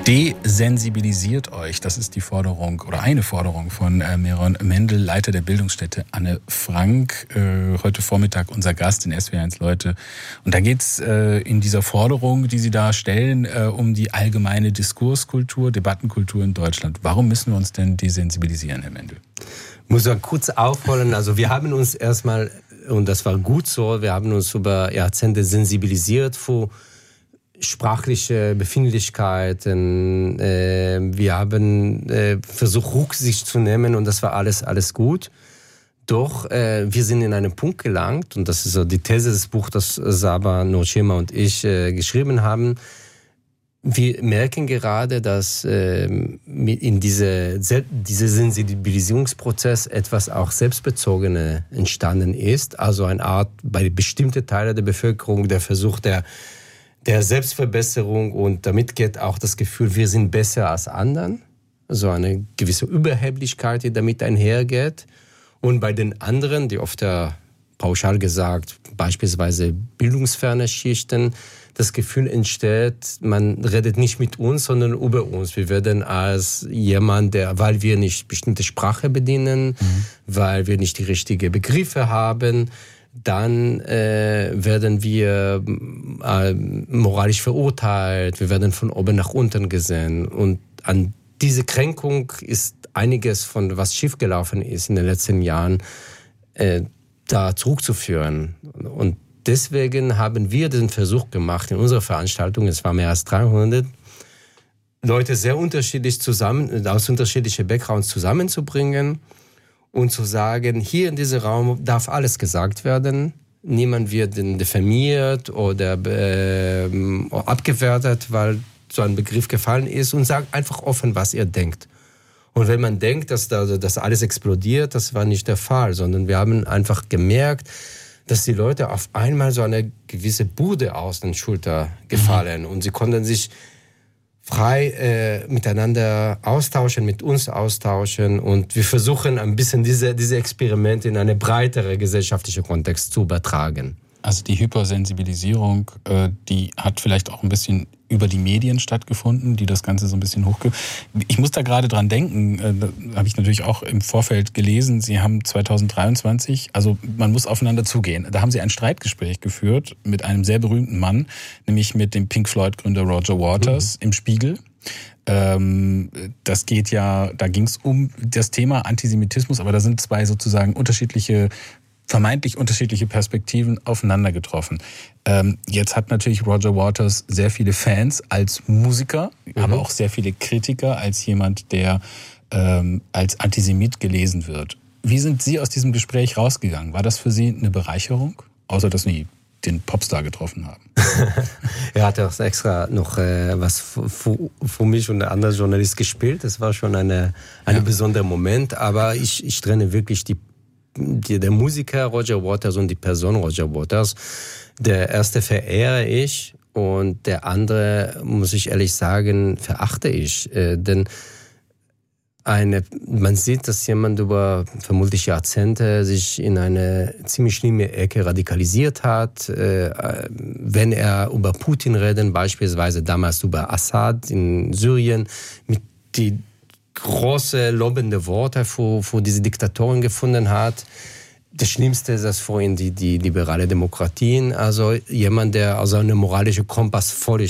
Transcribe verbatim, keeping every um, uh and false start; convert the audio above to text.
Desensibilisiert euch, das ist die Forderung oder eine Forderung von äh, Meron Mendel, Leiter der Bildungsstätte Anne Frank, äh, heute Vormittag unser Gast in S W R eins Leute. Und da geht's äh, in dieser Forderung, die Sie da stellen, äh, um die allgemeine Diskurskultur, Debattenkultur in Deutschland. Warum müssen wir uns denn desensibilisieren, Herr Mendel? Ich muss mal kurz aufholen. Also wir haben uns erstmal, und das war gut so, wir haben uns über Jahrzehnte sensibilisiert für sprachliche Befindlichkeiten. Äh, wir haben äh, versucht, Rücksicht zu nehmen und das war alles, alles gut. Doch äh, wir sind in einen Punkt gelangt, und das ist so die These des Buchs, das Saba Nurchema und ich äh, geschrieben haben. Wir merken gerade, dass äh, in diese, diese Sensibilisierungsprozess etwas auch Selbstbezogene entstanden ist. Also eine Art, bei bestimmten Teilen der Bevölkerung, der Versuch der der Selbstverbesserung, und damit geht auch das Gefühl, wir sind besser als anderen. Also eine gewisse Überheblichkeit, die damit einhergeht. Und bei den anderen, die oft ja, pauschal gesagt, beispielsweise bildungsferne Schichten, das Gefühl entsteht, man redet nicht mit uns, sondern über uns. Wir werden als jemand, der, weil wir nicht bestimmte Sprache bedienen, mhm. weil wir nicht die richtigen Begriffe haben, dann äh, werden wir äh, moralisch verurteilt, wir werden von oben nach unten gesehen. Und an diese Kränkung ist einiges von was schiefgelaufen ist in den letzten Jahren äh, da zurückzuführen. Und deswegen haben wir den Versuch gemacht in unserer Veranstaltung, es waren mehr als dreihundert Leute sehr unterschiedlich zusammen, aus unterschiedlichen Backgrounds zusammenzubringen und zu sagen, hier in diesem Raum darf alles gesagt werden. Niemand wird diffamiert oder äh, abgewertet, weil so ein Begriff gefallen ist, und sagt einfach offen, was ihr denkt. Und wenn man denkt, dass da dass alles explodiert, das war nicht der Fall, sondern wir haben einfach gemerkt, dass die Leute auf einmal so eine gewisse Bude aus den Schultern gefallen, mhm. und sie konnten sich frei äh, miteinander austauschen, mit uns austauschen, und wir versuchen ein bisschen diese, diese Experimente in eine breitere gesellschaftliche Kontext zu übertragen. Also die Hypersensibilisierung, äh, die hat vielleicht auch ein bisschen über die Medien stattgefunden, die das Ganze so ein bisschen hochge... Ich muss da gerade dran denken, äh, da habe ich natürlich auch im Vorfeld gelesen, Sie haben zwanzig dreiundzwanzig, also man muss aufeinander zugehen, da haben Sie ein Streitgespräch geführt mit einem sehr berühmten Mann, nämlich mit dem Pink Floyd-Gründer Roger Waters mhm. im Spiegel. Ähm, das geht ja, da ging es um das Thema Antisemitismus, aber da sind zwei sozusagen unterschiedliche vermeintlich unterschiedliche Perspektiven aufeinander getroffen. Ähm, jetzt hat natürlich Roger Waters sehr viele Fans als Musiker, mhm. aber auch sehr viele Kritiker als jemand, der ähm, als Antisemit gelesen wird. Wie sind Sie aus diesem Gespräch rausgegangen? War das für Sie eine Bereicherung? Außer, dass Sie den Popstar getroffen haben. Er hat auch extra noch äh, was für, für mich und der andere Journalist gespielt. Das war schon eine, ein ja. besonderer Moment. Aber ich, ich trenne wirklich die Die, der Musiker Roger Waters und die Person Roger Waters. Der erste verehre ich und der andere, muss ich ehrlich sagen, verachte ich. Äh, denn eine, man sieht, dass jemand über vermutlich Jahrzehnte sich in eine ziemlich schlimme Ecke radikalisiert hat. Äh, wenn er über Putin redet, beispielsweise damals über Assad in Syrien, mit die große lobende Worte für, für diese Diktatoren gefunden hat. Das Schlimmste ist das vorhin die, die liberale Demokratien. Also jemand, der also eine moralische Kompass völlig